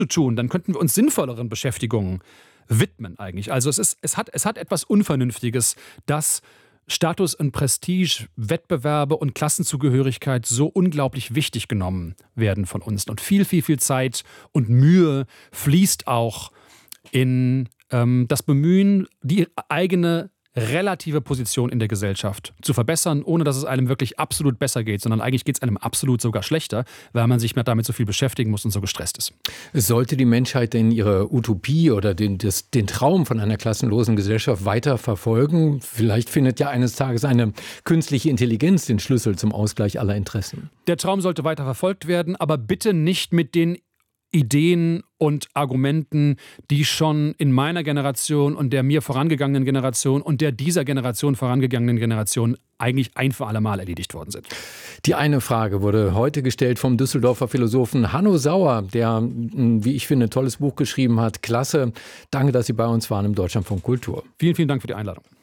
tun, dann könnten wir uns sinnvolleren Beschäftigungen widmen eigentlich. Also es hat etwas Unvernünftiges, dass Status und Prestige, Wettbewerbe und Klassenzugehörigkeit so unglaublich wichtig genommen werden von uns. Und viel, viel, viel Zeit und Mühe fließt auch in das Bemühen, die eigene relative Position in der Gesellschaft zu verbessern, ohne dass es einem wirklich absolut besser geht, sondern eigentlich geht es einem absolut sogar schlechter, weil man sich mehr damit so viel beschäftigen muss und so gestresst ist. Sollte die Menschheit denn ihre Utopie oder den Traum von einer klassenlosen Gesellschaft weiter verfolgen? Vielleicht findet ja eines Tages eine künstliche Intelligenz den Schlüssel zum Ausgleich aller Interessen. Der Traum sollte weiter verfolgt werden, aber bitte nicht mit den Ideen und Argumenten, die schon in meiner Generation und der mir vorangegangenen Generation und der dieser Generation vorangegangenen Generation eigentlich ein für alle Mal erledigt worden sind. Die eine Frage wurde heute gestellt vom Düsseldorfer Philosophen Hanno Sauer, der, wie ich finde, ein tolles Buch geschrieben hat. Klasse. Danke, dass Sie bei uns waren im Deutschlandfunk Kultur. Vielen, vielen Dank für die Einladung.